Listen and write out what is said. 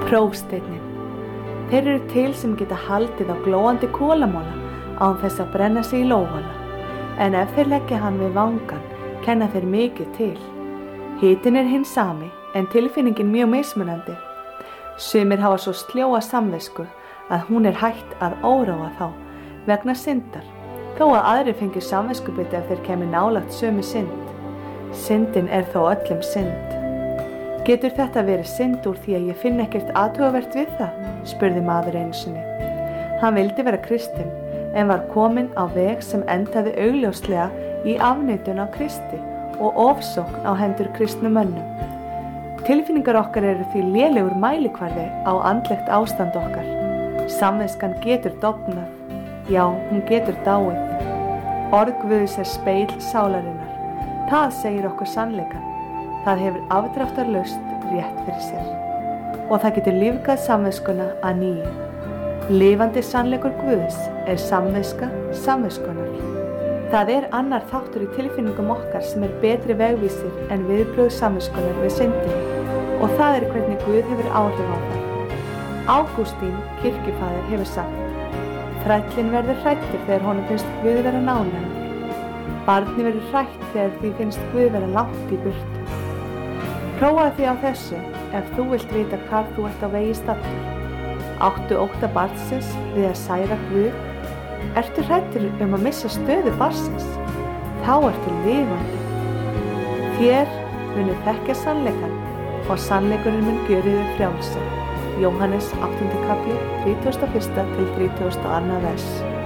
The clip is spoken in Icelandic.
Prófsteinninn. Þeir eru til sem geta haldið á glóandi kolamola án þess að brenna sig í lófana, en ef þeir leggja hann við vangann, kenna þeir mikið til. Hitinn er hinn sami, en tilfinningin mjög mismunandi. Sumir hafa svo sljóa samvisku að hún er hætt að óráa þá vegna syndar, þó að aðrir fengi samviskubiti ef þeir kemur nálægt sömu synd. Syndin er þó öllum synd. Getur þetta verið synd úr því að ég finn ekkert athugavert við það? Spurði maður einu sinni. Hann vildi vera kristinn, en var kominn á veg sem endaði augljóslega í afneitun á Kristi og ofsókn á hendur kristnum mönnum. Tilfinningar okkar eru því lélegur mælikvarði á andlegt ástand okkar. Samviskan getur dofnað, já, hún getur dáið. Orð Guðs er spegill sálarinnar. Það segir okkur sannleikann. Það hefur afdráttarlaust rétt fyrir sér. Og það getur lífgað samviskuna að nýju. Lifandi sannleikur Guðs er samviska samviskunnar. Það er annar þáttur í tilfinningum okkar sem er betri vegvísir en viðbrögð samviskunnar við syndinni, og það er hvernig Guð hefur áhrif á það. Ágústín, kirkjufaðir, hefur sagt: þrællinn verður hræddur þegar honum finnst Guð vera nálægur. Barni verður hrætt þegar því finnst Guð vera langt í burtu. Prófaðu því á þessu ef þú vilt vita hvar þú ert á vegi staddur. Áttu ótta barnsins við að særa Guð? Ertu hræddur að missa stöðu barnsins? Þá ertu lifandi. Þér munu þekkja sannleikann og sannleikurinn mun gjöra þig frjálsa. Jóhannes 8. kapli 31. til 32. vers.